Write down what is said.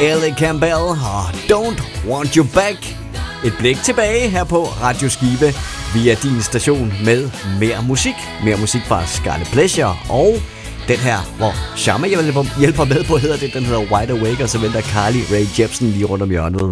Ellie Campbell og Don't Want You Back. Et blik tilbage her på Radio Skive via din station med mere musik. Mere musik fra Scarlet Pleasure og den her, hvor Sharma hjælper med på, hedder det. Den hedder Wide Awake, og så venter Carly Rae Jepsen lige rundt om hjørnet.